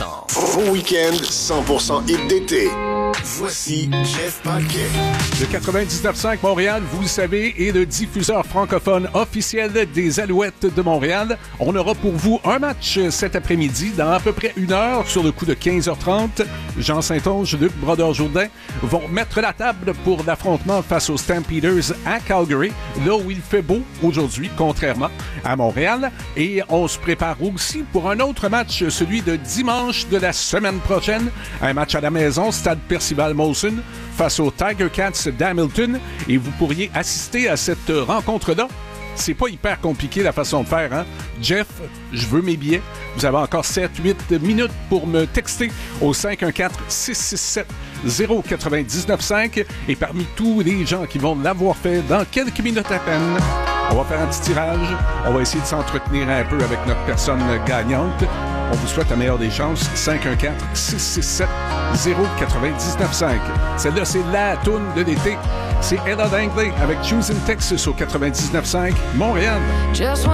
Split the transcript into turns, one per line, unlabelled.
Vos week-ends 100% hit d'été. Voici Jeff Paquet.
Le 99.5 Montréal, vous le savez, est le diffuseur francophone officiel des Alouettes de Montréal. On aura pour vous un match cet après-midi dans à peu près une heure sur le coup de 15h30. Jean Saint-Onge, Luc Brodeur-Jourdain vont mettre la table pour l'affrontement face aux Stampeders à Calgary, là où il fait beau aujourd'hui, contrairement à Montréal. Et on se prépare aussi pour un autre match, celui de dimanche de la semaine prochaine. Un match à la maison, Stade Percival Molson, face aux Tiger Cats d'Hamilton. Et vous pourriez assister à cette rencontre-là. C'est pas hyper compliqué la façon de faire, hein? Jeff, je veux mes billets. Vous avez encore 7-8 minutes pour me texter au 514-667-099.5. Et parmi tous les gens qui vont l'avoir fait dans quelques minutes à peine, on va faire un petit tirage. On va essayer de s'entretenir un peu avec notre personne gagnante. On vous souhaite la meilleure des chances. 514-667-099.5. Celle-là, c'est la toune de l'été. C'est Ella Langley avec Choosing Texas au 99.5 Montréal.